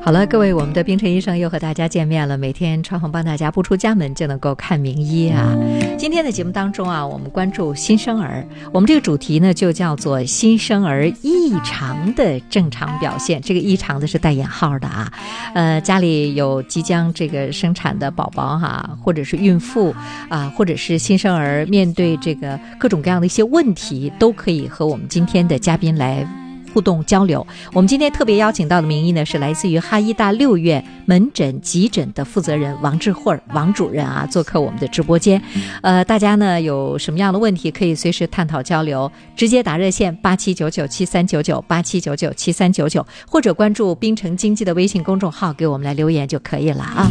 好了，各位，我们的冰城医生又和大家见面了。每天超恒帮大家不出家门就能够看名医啊。今天的节目当中啊，我们关注新生儿，我们这个主题呢就叫做新生儿异常的正常表现。这个异常的是带引号的啊。家里有即将这个生产的宝宝哈，或者是孕妇啊，或者是新生儿，面对这个各种各样的一些问题，都可以和我们今天的嘉宾来互动交流。我们今天特别邀请到的名医呢，是来自于哈医大6院门诊急诊的负责人王智慧王主任啊，做客我们的直播间。大家呢有什么样的问题可以随时探讨交流，直接打热线87997399 87997399，或者关注冰城经济的微信公众号给我们来留言就可以了啊。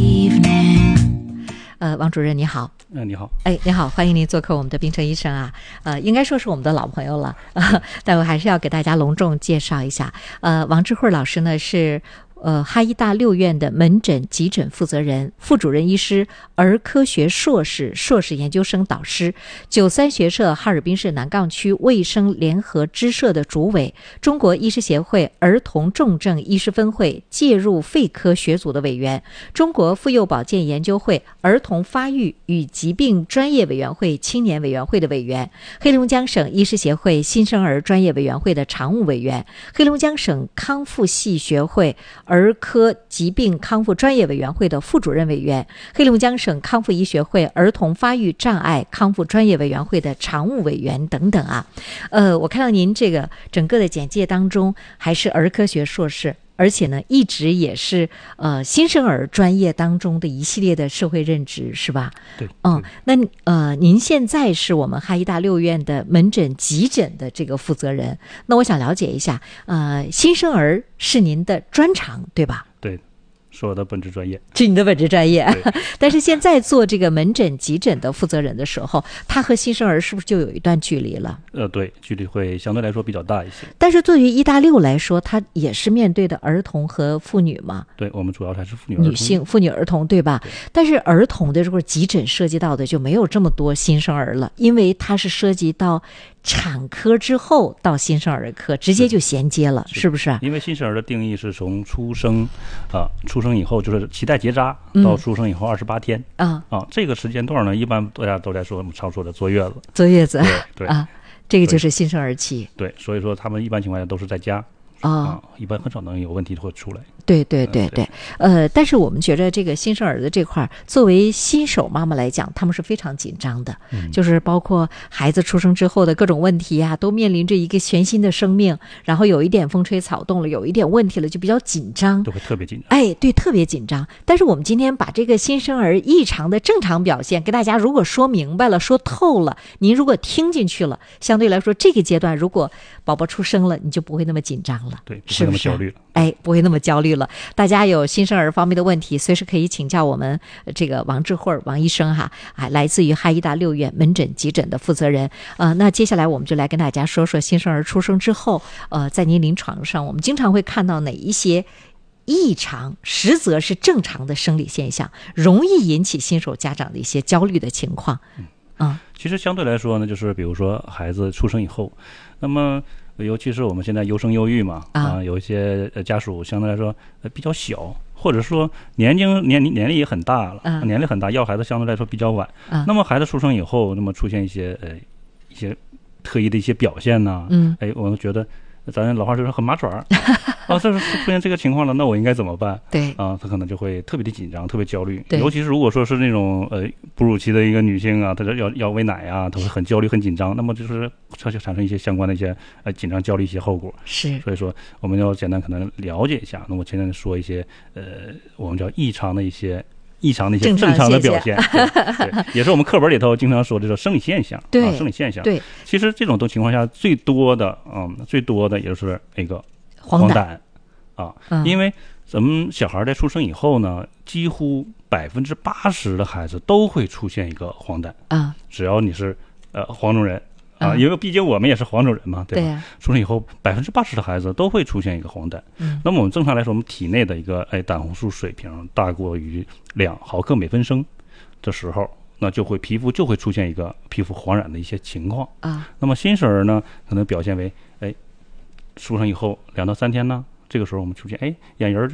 王主任你好。 你好。 你好，欢迎您做客我们的冰城医生啊。应该说是我们的老朋友了，但我还是要给大家隆重介绍一下。王智慧老师呢是哈医大6院的门诊急诊负责人、副主任医师、儿科学硕士、硕士研究生导师，93学社哈尔滨市南岗区卫生联合支社的主委，中国医师协会儿童重症医师分会介入肺科学组的委员，中国妇幼保健研究会儿童发育与疾病专业委员会青年委员会的委员，黑龙江省医师协会新生儿专业委员会的常务委员，黑龙江省康复系学会儿科疾病康复专业委员会的副主任委员，黑龙江省康复医学会儿童发育障碍康复专业委员会的常务委员等等啊。我看到您这个整个的简介当中还是儿科学硕士，而且呢一直也是新生儿专业当中的一系列的社会任职，是吧？ 对。 那您现在是我们哈医大6院的门诊急诊的这个负责人，那我想了解一下，新生儿是您的专长对吧？ 对，是我的本职专业。 是你的本职专业。但是现在做这个门诊急诊的负责人的时候，他和新生儿是不是就有一段距离了？ 对，距离会相对来说比较大一些。 但是对于医大6来说，他也是面对的儿童和妇女嘛？ 对，我们主要还是妇女儿童、 女性、妇女儿童，对吧？对。但是儿童的这块急诊涉及到的就没有这么多新生儿了，因为它是涉及到产科之后到新生儿科，直接就衔接了，是不是？ 因为新生儿的定义是从出生以后，就是脐带结扎到出生以后28天这个时间段呢，一般大家都在说我们常说的坐月子。 坐月子， 对啊，这个就是新生儿期。 对，所以说他们一般情况下都是在家一般很少能有问题会出来。 对。但是我们觉得这个新生儿的这块，作为新手妈妈来讲，他们是非常紧张的，就是包括孩子出生之后的各种问题啊，都面临着一个全新的生命，然后有一点风吹草动了，有一点问题了，就比较紧张， 都会特别紧张。 对，特别紧张。但是我们今天把这个新生儿异常的正常表现给大家如果说明白了、说透了，您如果听进去了，相对来说这个阶段如果宝宝出生了，你就不会那么紧张了， 对，不会那么焦虑了。 不会那么焦虑了。大家有新生儿方面的问题，随时可以请教我们这个王智慧王医生哈，来自于哈医大6院门诊急诊的负责人。那接下来我们就来跟大家说说新生儿出生之后，在您临床上我们经常会看到哪一些异常实则是正常的生理现象，容易引起新手家长的一些焦虑的情况。 其实相对来说呢，就是比如说孩子出生以后，那么尤其是我们现在优生优育嘛，有一些家属相对来说比较小，或者说年龄也很大了，年龄很大，要孩子相对来说比较晚。那么孩子出生以后，那么出现一些特异的一些表现呢，我们觉得咱老话就是很麻爪这是出现这个情况了，那我应该怎么办？对他可能就会特别的紧张，特别焦虑。尤其是如果说是那种哺乳期的一个女性啊，她要喂奶啊，她会很焦虑很紧张，那么就是它就产生一些相关的一些紧张焦虑一些后果。是，所以说我们要简单可能了解一下。那我现在说一些我们叫异常的一些正常的表现，对，也是我们课本里头经常说的生理现象。对，生理现象。对，其实这种情况下最多的也就是那个黄疸因为咱们小孩在出生以后呢，几乎80%的孩子都会出现一个黄疸只要你是黄种人因为毕竟我们也是黄种人嘛，对吧？出生以后80%的孩子都会出现一个黄疸。那么我们正常来说，我们体内的一个胆红素水平大过于2毫克每分升的时候，那皮肤就会出现一个皮肤黄染的一些情况那么新生儿呢，可能表现为出生以后2到3天呢，这个时候我们出现眼仁